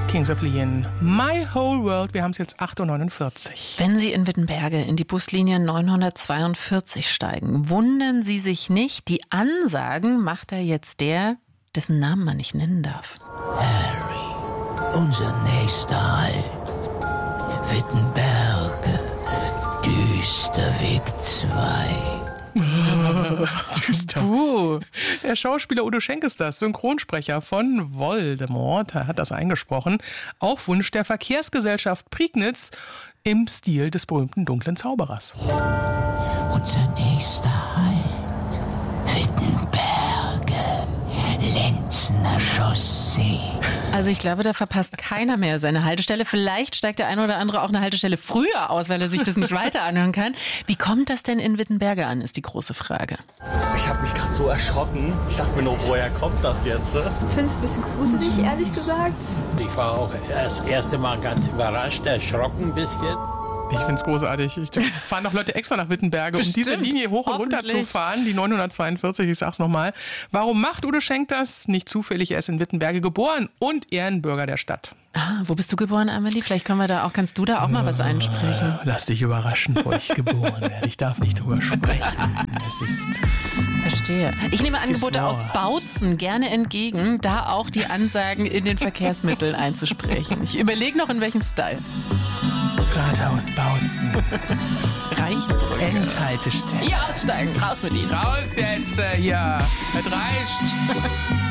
Kings of Leon, My Whole World. Wir haben es jetzt 8.49 Uhr. Wenn Sie in Wittenberge in die Buslinie 942 steigen, wundern Sie sich nicht, die Ansagen macht er jetzt der, dessen Namen man nicht nennen darf. Harry, unser nächster Halt. Wittenberge, Düsterweg 2. Düster. Der Schauspieler Udo Schenk ist das, Synchronsprecher von Voldemort, hat das eingesprochen, auf Wunsch der Verkehrsgesellschaft Prignitz im Stil des berühmten dunklen Zauberers. Unser nächster Halt. Wittenberge, Lenzner Chaussee. Also ich glaube, da verpasst keiner mehr seine Haltestelle. Vielleicht steigt der eine oder andere auch eine Haltestelle früher aus, weil er sich das nicht weiter anhören kann. Wie kommt das denn in Wittenberge an, ist die große Frage. Ich habe mich gerade so erschrocken. Ich dachte mir nur, woher kommt das jetzt? Ich finde es ein bisschen gruselig, ehrlich gesagt. Ich war auch das erste Mal ganz überrascht, erschrocken ein bisschen. Ich finde es großartig. Ich fahren doch Leute extra nach Wittenberge, um diese Linie hoch und runter zu fahren, die 942, ich sag's nochmal. Warum macht Udo Schenk das? Nicht zufällig, er ist in Wittenberge geboren und Ehrenbürger der Stadt. Ah, wo bist du geboren, Amelie? Vielleicht kannst du da auch mal was einsprechen. Lass dich überraschen, wo ich geboren werde. Ich darf nicht drüber sprechen. Es ist... Verstehe. Ich nehme Angebote aus Bautzen gerne entgegen, da auch die Ansagen in den Verkehrsmitteln einzusprechen. Ich überlege noch, in welchem Style. Rathaus Bautzen. Reichenbrücke. Endhaltestelle. Hier aussteigen, raus mit Ihnen. Raus jetzt hier. Das reicht.